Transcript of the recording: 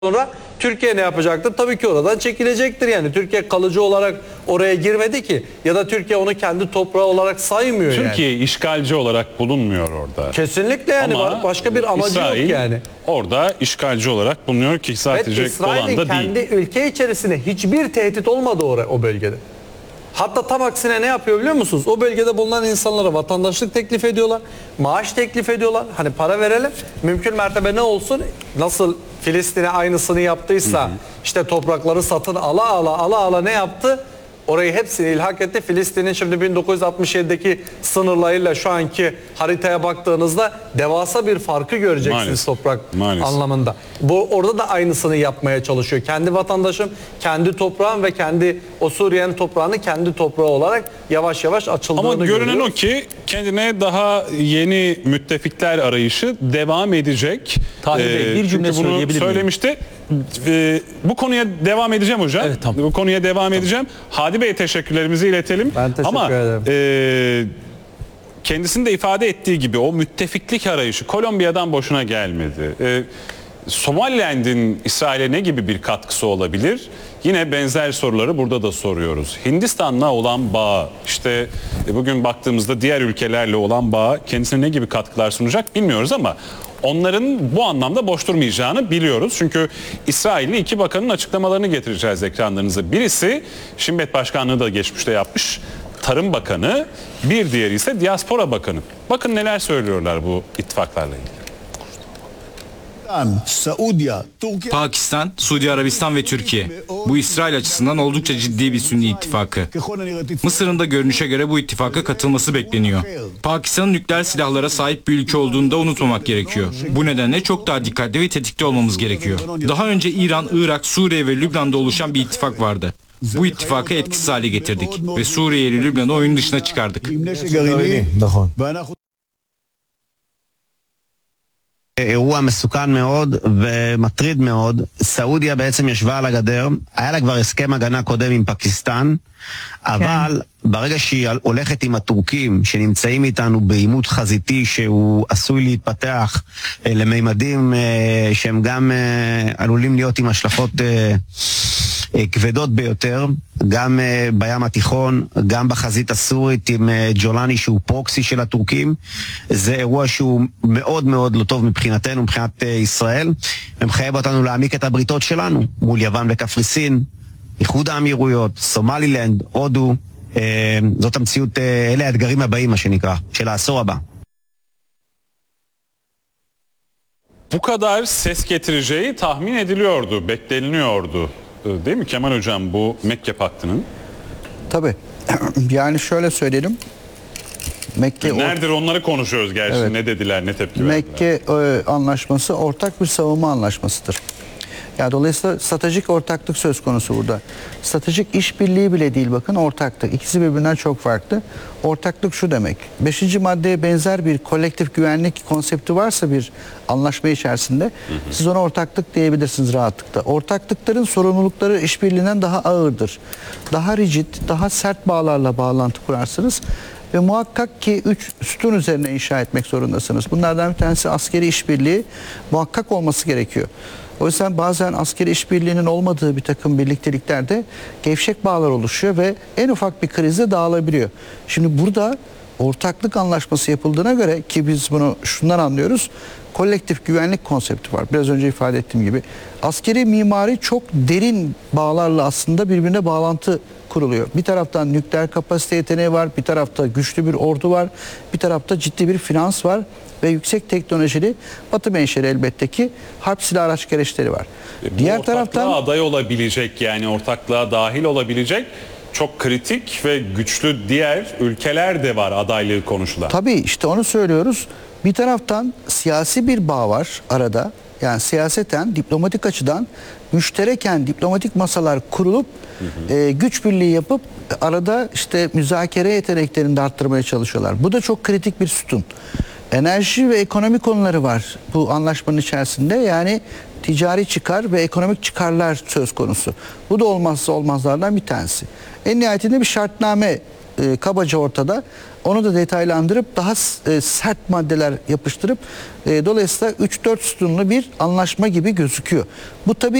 sonra Türkiye ne yapacaktır? Tabii ki oradan çekilecektir yani. Türkiye kalıcı olarak oraya girmedi ki. Ya da Türkiye onu kendi toprağı olarak saymıyor yani. Türkiye işgalci olarak bulunmuyor orada. Kesinlikle yani. Ama başka bir amacı İsrail yok yani. orada işgalci olarak bulunuyor ki sadece olan İsrail'in da kendi değil. ülke içerisinde hiçbir tehdit olmadı o bölgede. Hatta tam aksine ne yapıyor biliyor musunuz? O bölgede bulunan insanlara vatandaşlık teklif ediyorlar. Maaş teklif ediyorlar. Hani para verelim. Mümkün mertebe ne olsun? Nasıl Filistin'e aynısını yaptıysa işte toprakları satın ala ne yaptı? Orayı hepsini ilhak etti. Filistin'in şimdi 1967'deki sınırlarıyla şu anki haritaya baktığınızda devasa bir farkı göreceksiniz Maalesef. toprak Maalesef. anlamında. Orada da aynısını yapmaya çalışıyor. Kendi vatandaşım, kendi toprağım ve o Suriye'nin toprağını kendi toprağı olarak yavaş yavaş açıldığını Ama görünen görüyoruz. o ki kendine daha yeni müttefikler arayışı devam edecek. Tahir Bey, bir cümle çünkü bunu söyleyebilir miyim? söylemişti. Bu konuya devam edeceğim hocam. Evet, tamam. Bu konuya devam edeceğim. Hadi Bey teşekkürlerimizi iletelim. Ben teşekkür Ama ederim. kendisinin de ifade ettiği gibi o müttefiklik arayışı Kolombiya'dan boşuna gelmedi. Somaliland'in İsrail'e ne gibi bir katkısı olabilir? Yine benzer soruları burada da soruyoruz. Hindistan'la olan bağ, işte bugün baktığımızda diğer ülkelerle olan bağ kendisine ne gibi katkılar sunacak bilmiyoruz ama onların bu anlamda boş durmayacağını biliyoruz. Çünkü İsrailli iki bakanın açıklamalarını getireceğiz ekranlarınıza. Birisi Şimmet Başkanlığı da geçmişte yapmış. Tarım Bakanı, bir diğeri ise Diaspora Bakanı. Bakın neler söylüyorlar bu ittifaklarla ilgili. Pakistan, Suudi Arabistan ve Türkiye. Bu İsrail açısından oldukça ciddi bir Sünni ittifakı. Mısır'ın da görünüşe göre bu ittifaka katılması bekleniyor. Pakistan'ın nükleer silahlara sahip bir ülke olduğunu da unutmamak gerekiyor. Bu nedenle çok daha dikkatli ve tetikte olmamız gerekiyor. Daha önce İran, Irak, Suriye ve Lübnan'da oluşan bir ittifak vardı. Bu ittifakı etkisiz hale getirdik ve Suriye ile Lübnan'ı oyun dışına çıkardık. אירוע מסוכן מאוד ומטריד מאוד. סעודיה בעצם ישבה על הגדר, היה לה כבר הסכם הגנה קודם עם פקיסטן, אבל ברגע שהיא הולכת עם הטורקים שנמצאים איתנו בעימות חזיתי שהוא עשוי להתפתח לממדים שהם גם עלולים להיות עם השלכות כבדות ביותר, גם בים התיכון, גם בחזית הסורית עם ג'ולני שהוא פרוקסי של הטורקים. זה אירוע שהוא מאוד מאוד לא טוב מבחינתנו, מבחינת ישראל, ומחייב אותנו להעמיק את הבריתות שלנו מול יוון וקפריסין, איחוד האמירויות, סומלילנד, הודו. זאת המציאות, אלה האתגרים הבאים מה שנקרא, של העשור הבא. Bu kadar ses getireceği tahmin ediliyordu, bekleniliyordu. Değil mi Kemal Hocam bu Mekke Paktı'nın? Tabii. Yani şöyle söyleyelim. Nerede onları konuşuyoruz gerçi. Evet. Ne dediler, ne tepki verdiler. Mekke anlaşması ortak bir savunma anlaşmasıdır. Yani dolayısıyla stratejik ortaklık söz konusu burada. Stratejik işbirliği bile değil, bakın, ortaklık. İkisi birbirinden çok farklı. Ortaklık şu demek: 5. maddeye benzer bir kolektif güvenlik konsepti varsa bir anlaşma içerisinde, siz ona ortaklık diyebilirsiniz rahatlıkla. Ortaklıkların sorumlulukları işbirliğinden daha ağırdır. Daha rigid, daha sert bağlarla bağlantı kurarsınız. Ve muhakkak ki 3 sütun üzerine inşa etmek zorundasınız. Bunlardan bir tanesi askeri işbirliği muhakkak olması gerekiyor. O yüzden bazen askeri işbirliğinin olmadığı bir takım birlikteliklerde gevşek bağlar oluşuyor ve en ufak bir krizde dağılabiliyor. Şimdi burada ortaklık anlaşması yapıldığına göre, ki biz bunu şundan anlıyoruz, kolektif güvenlik konsepti var. Biraz önce ifade ettiğim gibi askeri mimari çok derin bağlarla aslında birbirine bağlantı kuruluyor. Bir taraftan nükleer kapasite yeteneği var, bir tarafta güçlü bir ordu var, bir tarafta ciddi bir finans var ve yüksek teknolojili Batı menşeli elbette ki harp silah araç gereçleri var. Diğer taraftan aday olabilecek, yani ortaklığa dahil olabilecek çok kritik ve güçlü diğer ülkeler de var adaylığı konuşulan. Tabii işte onu söylüyoruz. Bir taraftan siyasi bir bağ var arada. Yani siyaseten, diplomatik açıdan müştereken diplomatik masalar kurulup güç birliği yapıp arada işte müzakere yeteneklerini de arttırmaya çalışıyorlar. Bu da çok kritik bir sütun. Enerji ve ekonomi konuları var bu anlaşmanın içerisinde. Yani ticari çıkar ve ekonomik çıkarlar söz konusu. Bu da olmazsa olmazlardan bir tanesi. En nihayetinde bir şartname kabaca ortada. Onu da detaylandırıp daha sert maddeler yapıştırıp dolayısıyla 3-4 sütunlu bir anlaşma gibi gözüküyor. Bu tabii